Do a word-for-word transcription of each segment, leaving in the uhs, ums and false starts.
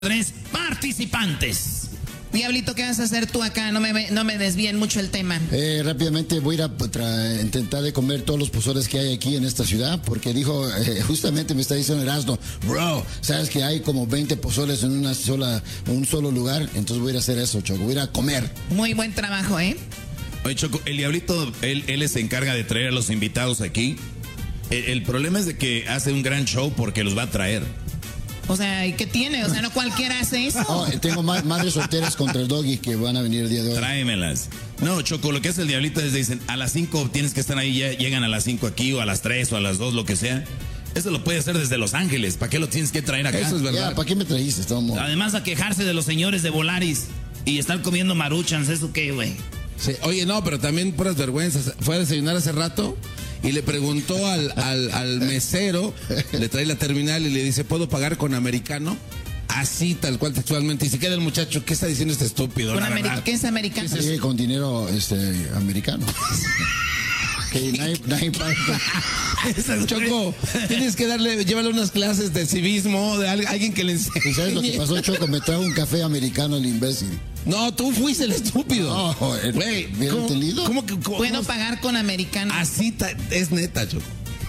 Tres participantes. Diablito, ¿qué vas a hacer tú acá? No me, no me desvíen mucho el tema. Eh, rápidamente voy a ir a tra- intentar de comer todos los pozoles que hay aquí en esta ciudad, porque dijo, eh, justamente me está diciendo Erasmo, bro, sabes que hay como veinte pozoles en una sola, un solo lugar, entonces voy a ir a hacer eso, Choco, voy a ir a comer. Muy buen trabajo, ¿eh? Oye, Choco, el Diablito, él, él se encarga de traer a los invitados aquí. El, el problema es de que hace un gran show porque los va a traer. O sea, ¿y qué tiene? O sea, no cualquiera hace eso. Oh, tengo más madres solteras contra el Doggy que van a venir el día de hoy. Tráemelas. No, Choco, lo que hace el Diablito es dicen, a las cinco tienes que estar ahí, ya llegan a las cinco aquí, o a las tres, o a las dos, lo que sea. Eso lo puede hacer desde Los Ángeles. ¿Para qué lo tienes que traer acá? Eso es verdad. Ya, ¿para qué me trajiste? Estamos... Además, a quejarse de los señores de Volaris y estar comiendo maruchans, ¿eso qué, güey? Sí, oye, no, pero también puras vergüenzas. Fue a desayunar hace rato y le preguntó al, al, al mesero, le trae la terminal y le dice, ¿puedo pagar con americano? Así, tal cual textualmente. Y se queda el muchacho, ¿qué está diciendo este estúpido? Con la Ameri- verdad? ¿Qué es americano? Sí, con dinero este, americano. Que nadie, nadie paga. Choco, tienes que darle, llévale unas clases de civismo, de al- alguien que le enseñe. ¿Y sabes lo que pasó, Choco? Me trajo un café americano el imbécil. No, tú fuiste el estúpido. No, eh, Güey, ¿hubieran ¿cómo- entendido? ¿Cómo que cómo- Puedo cómo- pagar con americano. Así ta- es neta, Choco.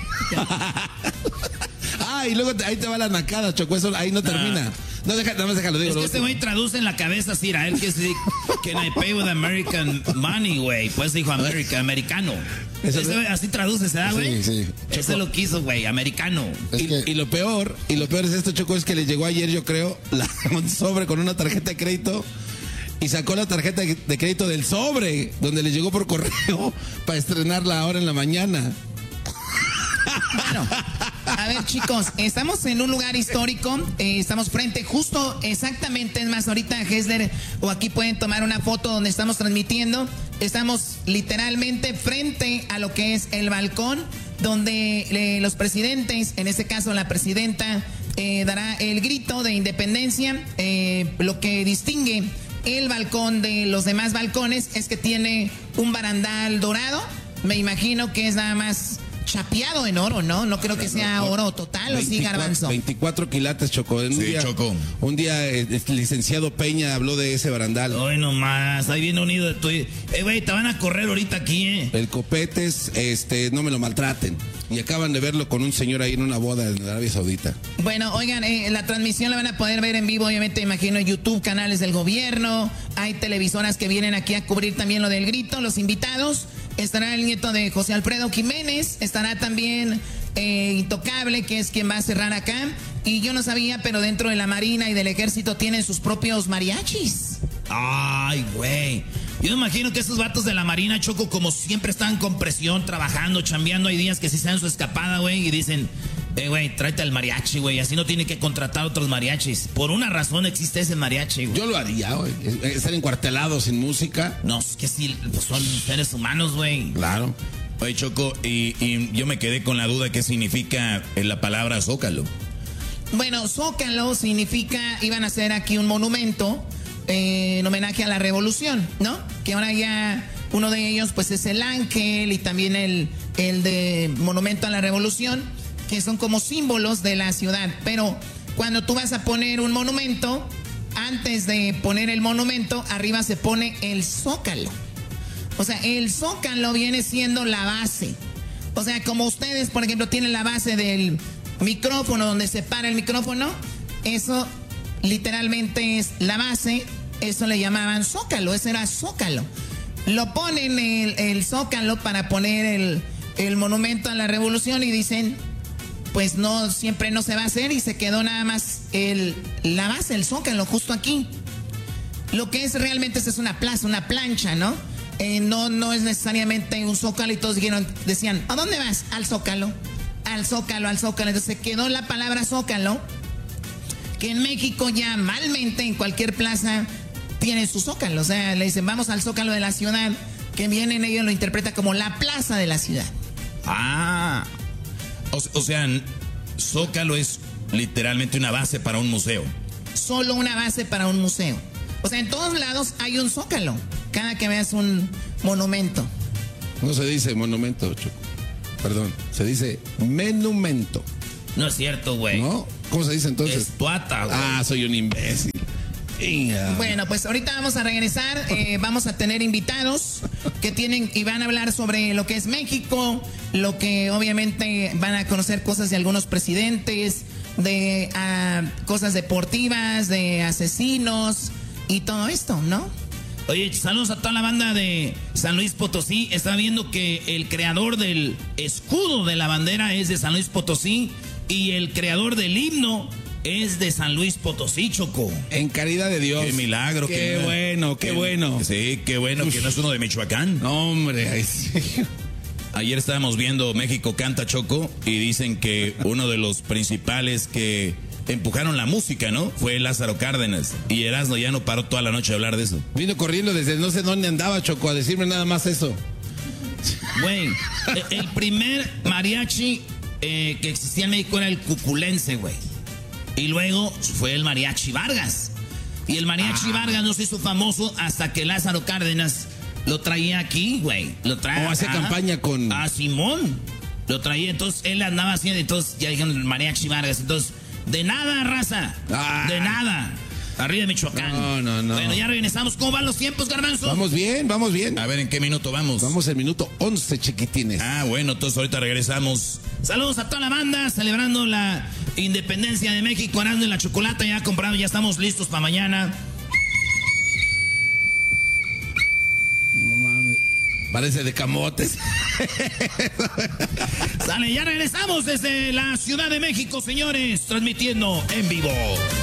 Ah, y luego te- ahí te va la nacada, Choco, eso ahí no termina. No, deja, nada más déjalo, digo. Es que lo- este güey traduce en la cabeza así a él que sí, can I pay with American money, güey. Pues dijo America, americano. Eso Ese no- güey así traduce, ¿se da, güey? Sí, sí. Ese lo quiso, güey, americano. Es Y, que- y lo peor, y lo peor es esto, Choco, es que le llegó ayer, yo creo, la, un sobre con una tarjeta de crédito y sacó la tarjeta de crédito del sobre, donde le llegó por correo para estrenarla ahora en la mañana. Bueno, a ver, chicos, estamos en un lugar histórico, eh, estamos frente justo exactamente, es más, ahorita Hessler o aquí pueden tomar una foto donde estamos transmitiendo, estamos literalmente frente a lo que es el balcón donde eh, los presidentes, en este caso la presidenta, eh, dará el grito de independencia. Eh, lo que distingue el balcón de los demás balcones es que tiene un barandal dorado, me imagino que es nada más chapeado en oro, ¿no? No creo que sea oro total, ¿o sí, Garbanzo? veinticuatro quilates, Choco. Un Sí, día, Choco. Un día eh, el licenciado Peña habló de ese barandal. Hoy nomás, ahí viene unido de tu... Eh, güey, te van a correr ahorita aquí, eh. El Copetes, este, no me lo maltraten. Y acaban de verlo con un señor ahí en una boda en Arabia Saudita. Bueno, oigan, eh, la transmisión la van a poder ver en vivo, obviamente, imagino, en YouTube, canales del gobierno. Hay televisoras que vienen aquí a cubrir también lo del grito. Los invitados, estará el nieto de José Alfredo Jiménez, estará también eh, Intocable, que es quien va a cerrar acá. Y yo no sabía, pero dentro de la Marina y del Ejército tienen sus propios mariachis. Ay, güey. Yo me imagino que esos vatos de la Marina, Choco, como siempre están con presión, trabajando, chambeando. Hay días que sí se dan su escapada, güey, y dicen, eh, güey, tráete al mariachi, güey. Así no tiene que contratar otros mariachis. Por una razón existe ese mariachi, güey. Yo lo haría, güey. Estar encuartelado sin música. No, es que sí, pues son seres humanos, güey. Claro. Oye, Choco, y, y yo me quedé con la duda qué significa eh, la palabra zócalo. Bueno, Zócalo significa, iban a hacer aquí un monumento eh, en homenaje a la revolución, ¿no? Que ahora ya uno de ellos pues es el ángel y también el, el de monumento a la revolución, que son como símbolos de la ciudad. Pero cuando tú vas a poner un monumento, antes de poner el monumento, arriba se pone el zócalo. O sea, el zócalo viene siendo la base. O sea, como ustedes, por ejemplo, tienen la base del micrófono, donde se para el micrófono, eso literalmente es la base, eso le llamaban zócalo, eso era zócalo. Lo ponen el, el zócalo para poner el, el monumento a la revolución y dicen, pues no, siempre no se va a hacer y se quedó nada más el, la base, el zócalo, justo aquí. Lo que es realmente es una plaza, una plancha, ¿no? Eh, no, no es necesariamente un zócalo y todos dijeron, decían, ¿a dónde vas? Al zócalo. Al zócalo, al zócalo. Entonces quedó la palabra zócalo, que en México ya malmente en cualquier plaza tiene su zócalo. O sea, le dicen, vamos al zócalo de la ciudad, que vienen ellos lo interpretan como la plaza de la ciudad. Ah. O, o sea, zócalo es literalmente una base para un museo. Solo una base para un museo. O sea, en todos lados hay un zócalo, cada que veas un monumento. No se dice monumento, Choco. Perdón, se dice menumento. No es cierto, güey. ¿No? ¿Cómo se dice entonces? Estuata, güey. Ah, soy un imbécil. Inga. Bueno, pues ahorita vamos a regresar, eh, vamos a tener invitados que tienen y van a hablar sobre lo que es México, lo que obviamente van a conocer cosas de algunos presidentes, de uh, cosas deportivas, de asesinos y todo esto, ¿no? Oye, saludos a toda la banda de San Luis Potosí. Estaba viendo que el creador del escudo de la bandera es de San Luis Potosí y el creador del himno es de San Luis Potosí, Choco. En caridad de Dios. Qué milagro. Qué que, bueno, qué que, bueno. Sí, qué bueno que no es uno de Michoacán. No, hombre, ay, sí. Ayer estábamos viendo México Canta, Choco, y dicen que uno de los principales que empujaron la música, ¿no? Fue Lázaro Cárdenas. Y Erasmo ya no paró toda la noche a hablar de eso. Vino corriendo desde no sé dónde andaba, Choco, a decirme nada más eso. Güey, el primer mariachi eh, que existía en México era el cuculense, güey. Y luego fue el mariachi Vargas. Y el mariachi ah. Vargas no se hizo famoso hasta que Lázaro Cárdenas lo traía aquí, güey. Lo traía. O hace campaña con... A Simón. Lo traía, entonces él andaba haciendo, entonces ya dijeron el mariachi Vargas. Entonces, de nada, raza. Ah. De nada. Arriba de Michoacán. No, no, no. Bueno, ya regresamos. ¿Cómo van los tiempos, Garbanzo? Vamos bien, vamos bien. A ver, ¿en qué minuto vamos? Vamos en minuto once, chiquitines. Ah, bueno, entonces ahorita regresamos. Saludos a toda la banda, celebrando la independencia de México. Erasmo y la Chocolata ya comprado, ya estamos listos para mañana. No mames. Parece de camotes. Sale, ya regresamos desde la Ciudad de México, señores, transmitiendo en vivo.